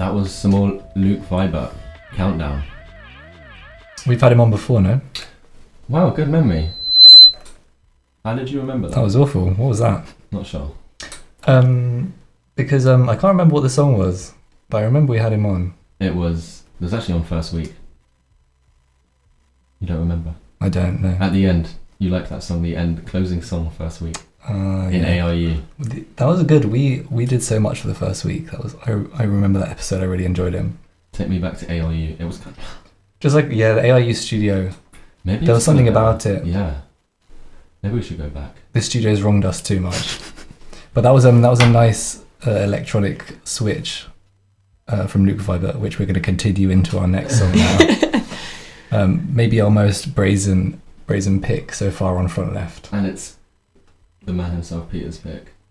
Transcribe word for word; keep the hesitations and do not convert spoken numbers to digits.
That was some more Luke Vibert. Countdown. We've had him on before, no? Wow, good memory. How did you remember that? That was awful. What was that? Not sure. Um, because um, I can't remember what the song was, but I remember we had him on. It was. It was actually on First Week. You don't remember? I don't know. At the end, you liked that song, the end closing song First Week Uh, in yeah. A R U. That was a good. We we did so much for the first week. That was. I I remember that episode. I really enjoyed him. Take me back to A R U. It was kind of, Just like yeah, the A R U studio. maybe There it's was something kind of- about it. Yeah. Maybe we should go back. The studio's wronged us too much. But that was um that was a nice uh, electronic switch uh, from Luke Vibert, which we're going to continue into our next song now. um, maybe our most brazen brazen pick so far on Front Left. And it's the man himself, Peter's pick.